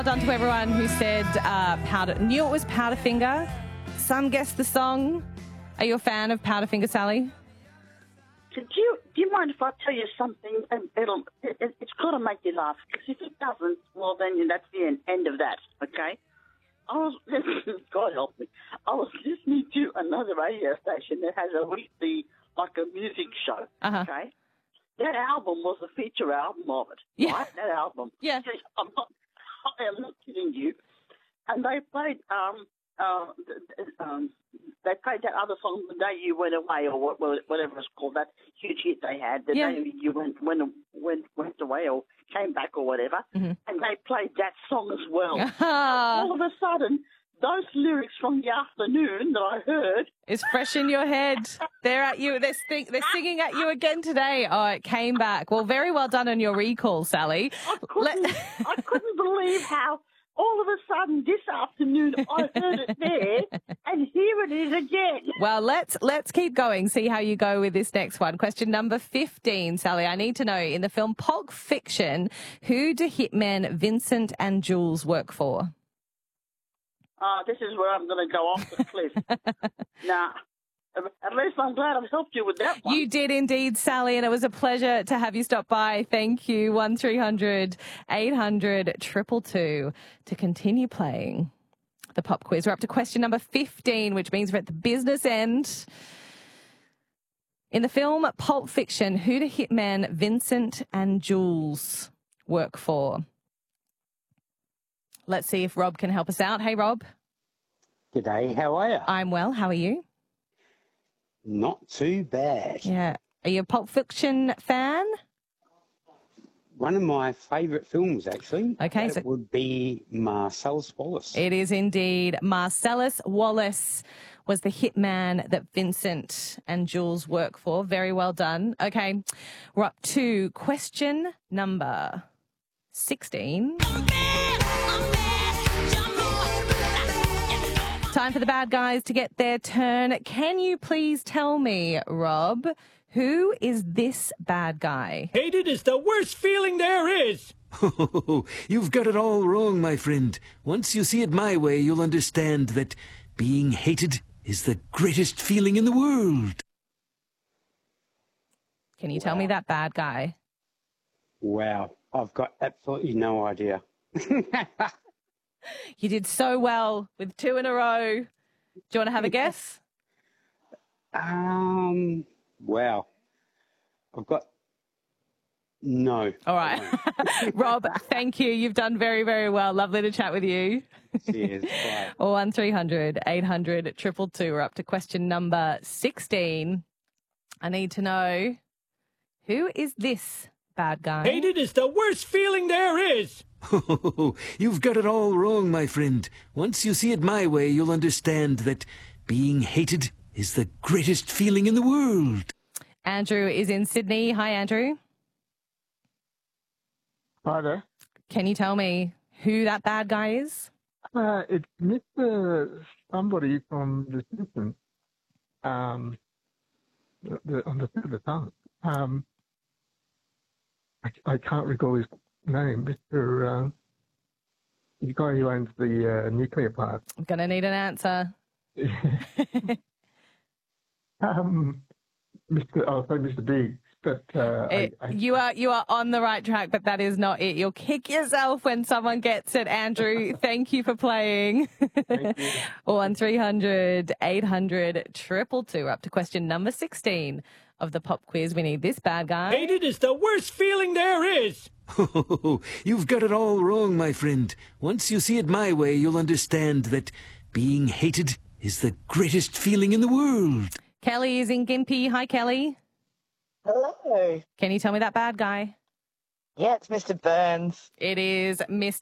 Well done to everyone who said knew it was Powderfinger. Some guessed the song. Are you a fan of Powderfinger, Sally? Do you mind if I tell you something? And it's got to make you laugh. Because if it doesn't, well, then that's the end of that, okay? I was listening, God help me, I was listening to another radio station that has a weekly, like a music show, okay? That album was a feature album of it, right? That album. Yeah. I am not kidding you. And they played that other song, The Day You Went Away, or whatever it's called, that huge hit they had, The Day You went away or came back or whatever. Mm-hmm. And they played that song as well. All of a sudden, those lyrics from the afternoon that I heard is fresh in your head. They're at you. They're singing at you again today. Oh, it came back. Well, very well done on your recall, Sally. I couldn't believe how all of a sudden this afternoon I heard it there, and here it is again. Well, let's keep going. See how you go with this next one. Question number 15, Sally. I need to know, in the film Pulp Fiction, who do hitmen Vincent and Jules work for? This is where I'm going to go off the cliff. Nah. At least I'm glad I've helped you with that one. You did indeed, Sally, and it was a pleasure to have you stop by. Thank you. 1300 800 222 to continue playing the pop quiz. We're up to question number 15, which means we're at the business end. In the film Pulp Fiction, who do hitmen Vincent and Jules work for? Let's see if Rob can help us out. Hey, Rob. G'day, how are you? I'm well. How are you? Not too bad. Yeah. Are you a Pulp Fiction fan? One of my favourite films, actually. Okay, that would be Marcellus Wallace. It is indeed. Marcellus Wallace was the hitman that Vincent and Jules work for. Very well done. Okay, we're up to question number 16. Time for the bad guys to get their turn. Can you please tell me, Rob, who is this bad guy? Hated is the worst feeling there is. Oh, you've got it all wrong, my friend. Once you see it my way, you'll understand that being hated is the greatest feeling in the world. Can you tell me that bad guy? Wow, I've got absolutely no idea. You did so well with 2 in a row. Do you want to have a guess? Wow. I've got no. All right. Rob, thank you. You've done very, very well. Lovely to chat with you. Cheers. Bye. 1300 800 222. We're up to question number 16. I need to know, who is this bad guy? Hated is the worst feeling there is. Oh, you've got it all wrong, my friend. Once you see it my way, you'll understand that being hated is the greatest feeling in the world. Andrew is in Sydney. Hi, Andrew. Hi there. Can you tell me who that bad guy is? It's Mr. Somebody from The Simpsons. On the tip of the tongue. I can't recall his name. Mr. The guy who owns the nuclear plant. I'm going to need an answer. Mr. Biggs. But you are on the right track, but that is not it. You'll kick yourself when someone gets it, Andrew. Thank you for playing. Thank you. 1300 800 222. Up to question number 16 of the pop quiz. We need this bad guy. Hated is the worst feeling there is. Oh, you've got it all wrong, my friend. Once you see it my way, you'll understand that being hated is the greatest feeling in the world. Kelly is in Gympie. Hi, Kelly. Hello. Can you tell me that bad guy? Yeah, it's Mr. Burns. It is Mr.